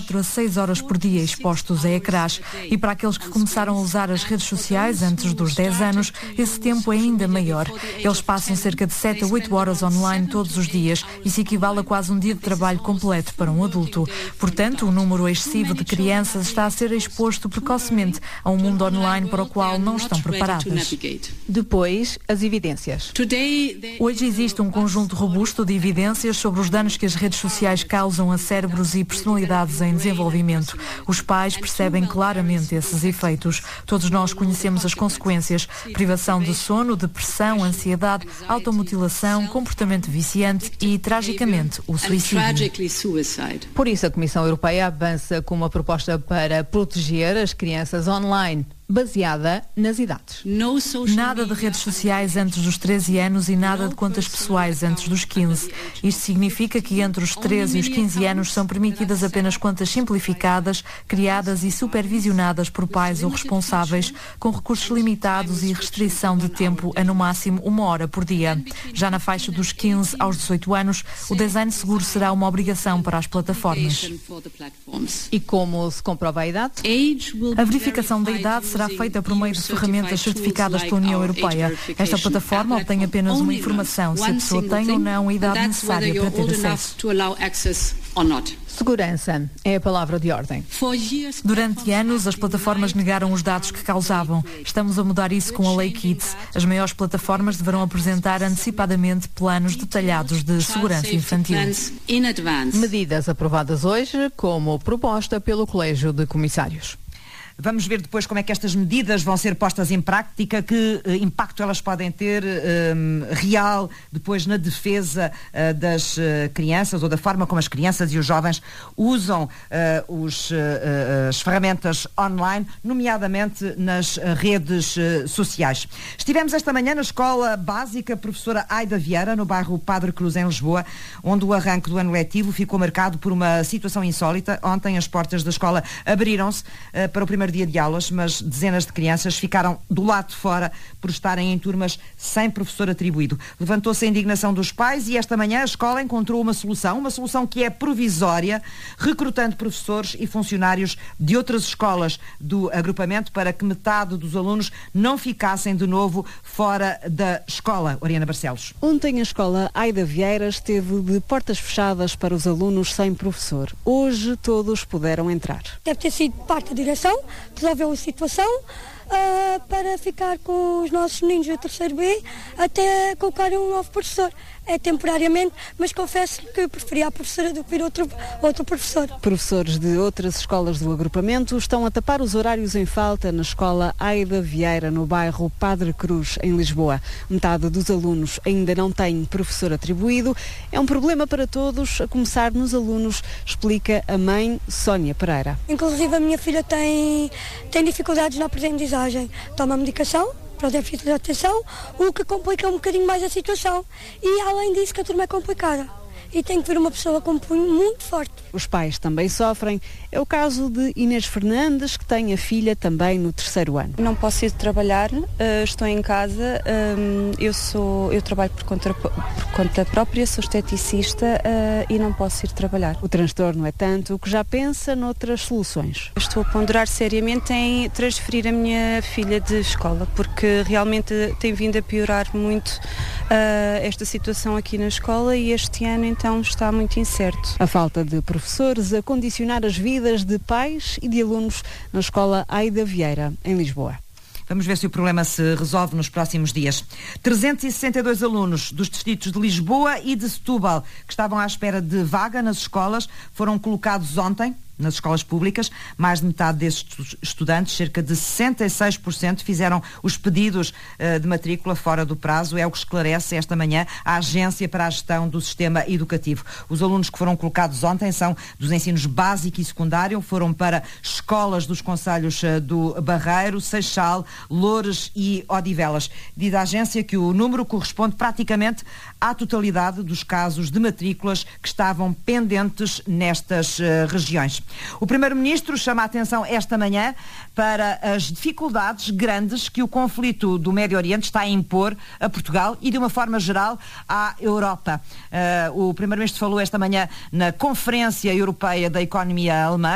4 a 6 horas por dia expostos a ecrãs. E para aqueles que começaram a usar as redes sociais antes dos 10 anos, esse tempo é ainda maior. Eles passam cerca de 7 a 8 horas online todos os dias. Isso equivale a quase um dia de trabalho completo para um adulto. Portanto, o número excessivo de crianças está a ser exposto precocemente a um mundo online para o qual não estão preparadas. Depois, as evidências. Hoje existe um conjunto robusto de evidências sobre os danos que as redes sociais causam a cérebros e personalidades em desenvolvimento. Os pais percebem claramente esses efeitos. Todos nós conhecemos as consequências: privação de sono, depressão, ansiedade, automutilação, comportamento viciante e, tragicamente, o suicídio. Por isso, a Comissão Europeia avança com uma proposta para proteger as crianças online, baseada nas idades. Nada de redes sociais antes dos 13 anos e nada de contas pessoais antes dos 15. Isto significa que entre os 13 e os 15 anos são permitidas apenas contas simplificadas, criadas e supervisionadas por pais ou responsáveis, com recursos limitados e restrição de tempo a no máximo 1 hora por dia. Já na faixa dos 15 aos 18 anos, o design seguro será uma obrigação para as plataformas. E como se comprova a idade? A verificação da idade será feita por meio de ferramentas certificadas pela União Europeia. Esta plataforma obtém apenas uma informação: se a pessoa tem ou não a idade necessária para ter acesso. Segurança é a palavra de ordem. Durante anos, as plataformas negaram os dados que causavam. Estamos a mudar isso com a Lei Kids. As maiores plataformas deverão apresentar antecipadamente planos detalhados de segurança infantil. Medidas aprovadas hoje como proposta pelo Colégio de Comissários. Vamos ver depois como é que estas medidas vão ser postas em prática, que impacto elas podem ter real depois na defesa das crianças, ou da forma como as crianças e os jovens usam as ferramentas online, nomeadamente nas redes sociais. Estivemos esta manhã na Escola Básica Professora Aida Vieira, no bairro Padre Cruz, em Lisboa, onde o arranque do ano letivo ficou marcado por uma situação insólita. Ontem as portas da escola abriram-se para o primeiro dia de aulas, mas dezenas de crianças ficaram do lado de fora por estarem em turmas sem professor atribuído. Levantou-se a indignação dos pais e esta manhã a escola encontrou uma solução que é provisória, recrutando professores e funcionários de outras escolas do agrupamento para que metade dos alunos não ficassem de novo fora da escola. Oriana Barcelos. Ontem a escola Aida Vieira esteve de portas fechadas para os alunos sem professor. Hoje todos puderam entrar. Deve ter sido parte da direção, resolveu a situação para ficar com os nossos meninos do terceiro B até colocarem um novo professor. É temporariamente, mas confesso que preferia a professora do que vir outro professor. Professores de outras escolas do agrupamento estão a tapar os horários em falta na escola Aida Vieira, no bairro Padre Cruz, em Lisboa. Metade dos alunos ainda não tem professor atribuído. É um problema para todos, a começar nos alunos, explica a mãe Sónia Pereira. Inclusive a minha filha tem dificuldades na aprendizagem. Toma medicação para o déficit de atenção, o que complica um bocadinho mais a situação. E além disso que a turma é complicada. E tem que vir uma pessoa com um punho muito forte. Os pais também sofrem. É o caso de Inês Fernandes, que tem a filha também no terceiro ano. Não posso ir trabalhar, estou em casa, eu trabalho por conta própria, sou esteticista e não posso ir trabalhar. O transtorno é tanto que já pensa noutras soluções. Estou a ponderar seriamente em transferir a minha filha de escola, porque realmente tem vindo a piorar muito esta situação aqui na escola e este ano então está muito incerto. A falta de professores a condicionar as vidas de pais e de alunos na escola Aida Vieira, em Lisboa. Vamos ver se o problema se resolve nos próximos dias. 362 alunos dos distritos de Lisboa e de Setúbal que estavam à espera de vaga nas escolas foram colocados ontem nas escolas públicas. Mais de metade desses estudantes, cerca de 66%, fizeram os pedidos de matrícula fora do prazo. É o que esclarece esta manhã a Agência para a Gestão do Sistema Educativo. Os alunos que foram colocados ontem são dos ensinos básico e secundário, foram para escolas dos concelhos do Barreiro, Seixal, Loures e Odivelas. Diz a agência que o número corresponde praticamente à totalidade dos casos de matrículas que estavam pendentes nestas regiões. O Primeiro-Ministro chama a atenção esta manhã para as dificuldades grandes que o conflito do Médio Oriente está a impor a Portugal e, de uma forma geral, à Europa. O Primeiro-Ministro falou esta manhã na Conferência Europeia da Economia Alemã,